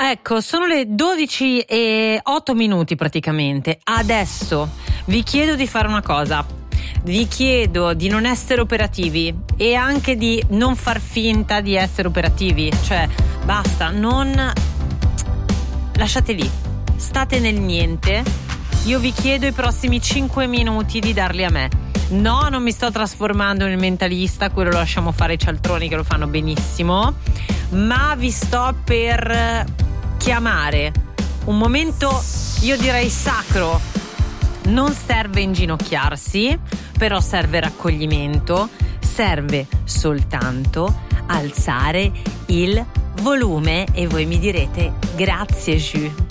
Ecco, sono le 12:08 praticamente. Adesso vi chiedo di fare una cosa. Vi chiedo di non essere operativi e anche di non far finta di essere operativi. Cioè, basta, non... Lasciate lì. State nel niente. Io vi chiedo i prossimi 5 minuti di darli a me. No, non mi sto trasformando nel mentalista, quello lo lasciamo fare ai cialtroni che lo fanno benissimo, ma vi sto per chiamare un momento, io direi sacro. Non serve inginocchiarsi, però serve raccoglimento, serve soltanto alzare il volume e voi mi direte grazie Ju.